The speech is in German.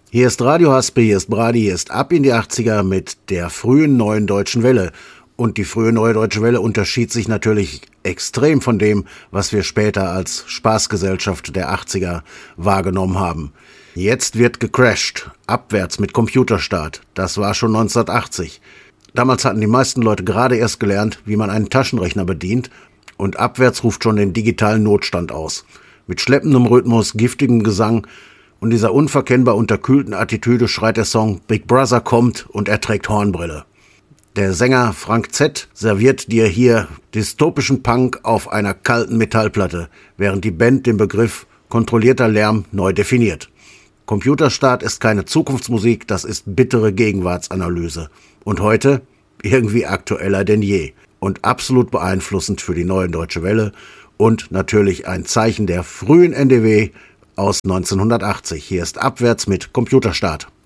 Hier ist Radio Haspe, hier ist Brady, hier ist Ab in die 80er mit der frühen Neuen Deutschen Welle. Und die frühe Neue Deutsche Welle unterschied sich natürlich extrem von dem, was wir später als Spaßgesellschaft der 80er wahrgenommen haben. Jetzt wird gecrashed, abwärts mit Computerstart. Das war schon 1980. Damals hatten die meisten Leute gerade erst gelernt, wie man einen Taschenrechner bedient, und abwärts ruft schon den digitalen Notstand aus. Mit schleppendem Rhythmus, giftigem Gesang und dieser unverkennbar unterkühlten Attitüde schreit der Song Big Brother kommt und er trägt Hornbrille. Der Sänger Frank Z. serviert dir hier dystopischen Punk auf einer kalten Metallplatte, während die Band den Begriff kontrollierter Lärm neu definiert. Computerstart ist keine Zukunftsmusik, das ist bittere Gegenwartsanalyse. Und heute irgendwie aktueller denn je und absolut beeinflussend für die Neue Deutsche Welle und natürlich ein Zeichen der frühen NDW aus 1980. Hier ist Abwärts mit Computerstart.